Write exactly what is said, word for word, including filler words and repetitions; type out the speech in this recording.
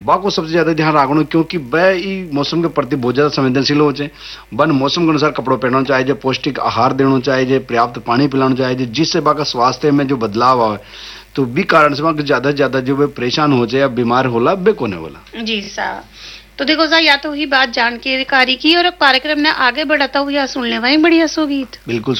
बाको सबसे ज्यादा ध्यान रखना, क्योंकि वह ई मौसम के प्रति बहुत ज्यादा संवेदनशील हो जाए। वन मौसम के अनुसार कपड़ों पहनना चाहिए, पौष्टिक आहार देना चाहिए, पर्याप्त पानी पिलाना चाहिए, जिससे बाका स्वास्थ्य में जो बदलाव आवे तो भी कारण से वहाँ ज्यादा से ज्यादा जो वे परेशान हो जाए या बीमार होला बे कोने वाला। जी साहब, तो देखो सा या तो ही बात जानकारी की और अब कार्यक्रम ने आगे बढ़ाता हुआ सुन ले वही बढ़िया सो गीत बिल्कुल।